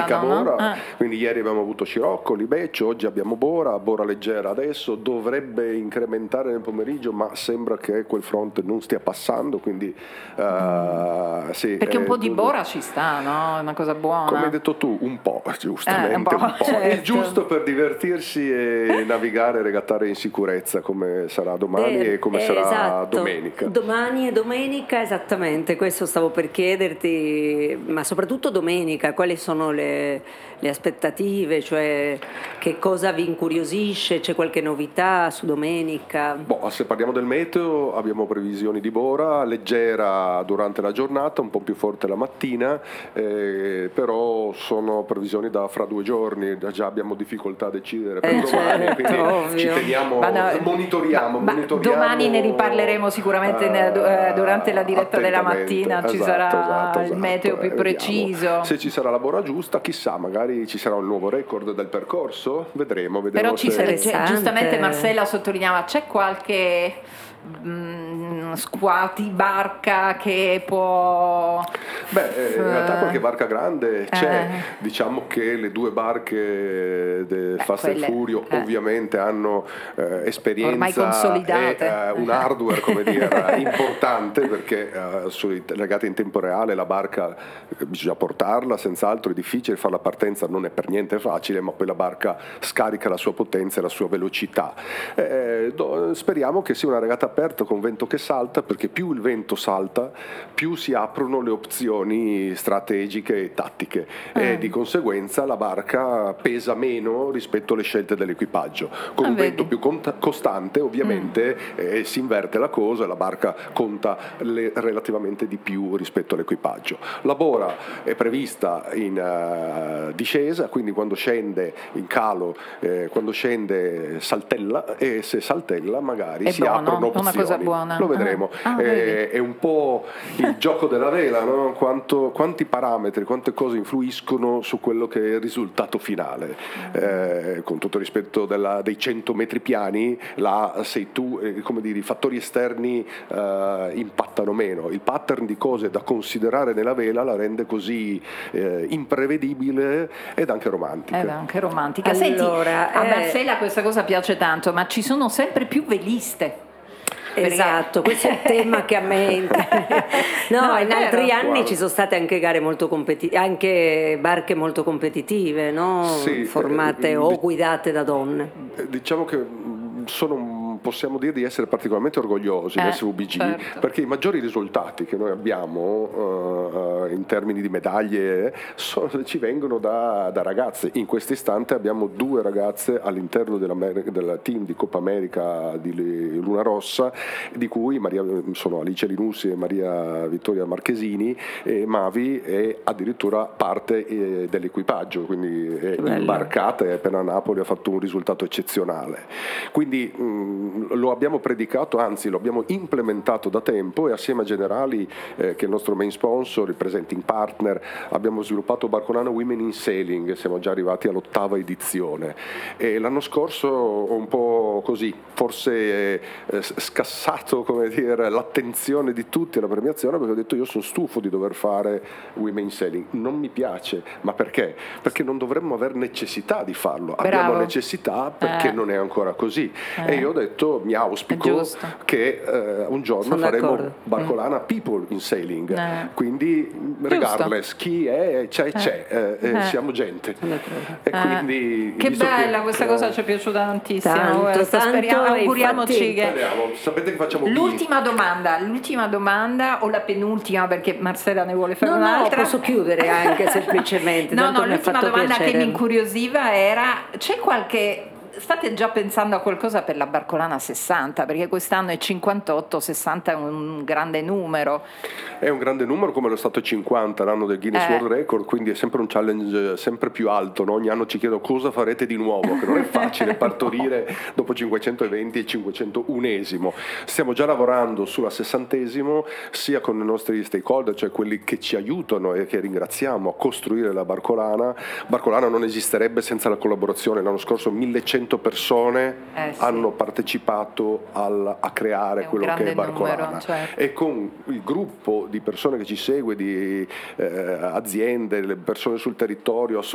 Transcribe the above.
Classica Bora, no? quindi ieri abbiamo avuto Scirocco, Libeccio, oggi abbiamo Bora leggera adesso, dovrebbe incrementare nel pomeriggio, ma sembra che quel fronte non stia passando, quindi sì. Perché un po' di Bora ci sta, no? È una cosa buona. Come hai detto tu, un po', giustamente, un po'. Certo. Il giusto per divertirsi e navigare e regattare in sicurezza, come sarà domani e come sarà esatto. domenica. Domani e domenica, esattamente, questo stavo per chiederti, ma soprattutto domenica, quali sono le aspettative, cioè che cosa vi incuriosisce, c'è qualche novità su domenica? Se parliamo del meteo, abbiamo previsioni di Bora, leggera durante la giornata, un po' più forte la mattina, però sono previsioni da fra 2 giorni, già abbiamo difficoltà a decidere per domani, certo, quindi ovvio. ci teniamo, monitoriamo. Domani ne riparleremo sicuramente durante la diretta della mattina, ci sarà il meteo più preciso. Se ci sarà la Bora giusta, chissà, magari ci sarà un nuovo record del percorso, vedremo. Però giustamente Marcella sottolineava, c'è qualche squati, barca che può... in realtà qualche barca grande c'è, diciamo che le 2 barche del Fast and Furio ovviamente hanno esperienza ormai consolidate e un hardware, come dire, importante, perché sulle regate in tempo reale la barca bisogna portarla, senz'altro è difficile, fare la partenza non è per niente facile, ma poi la barca scarica la sua potenza e la sua velocità. Speriamo che sia una regata aperta con vento che salta, perché più il vento salta più si aprono le opzioni strategiche e tattiche e di conseguenza la barca pesa meno rispetto alle scelte dell'equipaggio. Con un vento più costante ovviamente si inverte la cosa e la barca conta relativamente di più rispetto all'equipaggio. La Bora è prevista in discesa, quindi quando scende in calo, quando scende saltella, e se saltella magari si aprono opzioni. Una cosa buona. Lo vedremo. È un po' il gioco della vela, no? Quanti parametri, quante cose influiscono su quello che è il risultato finale. Con tutto il rispetto dei 100 metri piani, là sei tu, come dire, i fattori esterni impattano meno. Il pattern di cose da considerare nella vela la rende così imprevedibile ed anche romantica. Senti, a Marcella questa cosa piace tanto, ma ci sono sempre più veliste. Esatto, questo è il tema che a me in altri anni ci sono state anche gare molto anche barche molto competitive, no? Sì, formate o guidate da donne. Diciamo che possiamo dire di essere particolarmente orgogliosi in SVBG, certo. perché i maggiori risultati che noi abbiamo in termini di medaglie ci vengono da ragazze. In questo istante abbiamo 2 ragazze all'interno del team di Coppa America di Luna Rossa, di cui sono Alice Linussi e Maria Vittoria Marchesini, e Mavi è addirittura parte dell'equipaggio, quindi è imbarcata e appena a Napoli ha fatto un risultato eccezionale. Quindi lo abbiamo predicato, anzi lo abbiamo implementato da tempo, e assieme a Generali, che è il nostro main sponsor, il presenting partner, abbiamo sviluppato Barcolana Women in Sailing. Siamo già arrivati all'8ª edizione e l'anno scorso ho un po' così forse scassato, come dire, l'attenzione di tutti alla premiazione, perché ho detto io sono stufo di dover fare Women in Sailing, non mi piace. Ma perché? Perché non dovremmo aver necessità di farlo. Bravo. Abbiamo necessità perché non è ancora così. E io ho detto, mi auspico che un giorno faremo Barcolana People in Sailing, quindi regardless chi è, siamo gente. E quindi che bella questa cosa, ci è piaciuta tantissimo. Auguriamoci che... Sapete che facciamo l'ultima domanda o la penultima, perché Marcella ne vuole fare un'altra. No, posso chiudere anche semplicemente. L'ultima domanda che mi incuriosiva era: c'è qualche... State già pensando a qualcosa per la Barcolana 60? Perché quest'anno è 58, 60 è un grande numero. È un grande numero, come lo stato 50, l'anno del Guinness World Record, quindi è sempre un challenge sempre più alto, no? Ogni anno ci chiedono cosa farete di nuovo, che non è facile partorire dopo 520 il 501esimo. Stiamo già lavorando sulla 60esimo, sia con i nostri stakeholder, cioè quelli che ci aiutano e che ringraziamo a costruire la Barcolana. Barcolana non esisterebbe senza la collaborazione. L'anno scorso 1100 persone hanno partecipato a creare quello che è Barcolana, numero, certo. E con il gruppo di persone che ci segue, di aziende, le persone sul territorio,